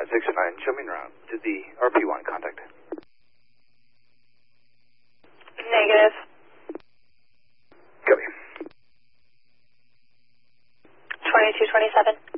609, show me around. Did the RP1 contact? Negative. Copy. 2227.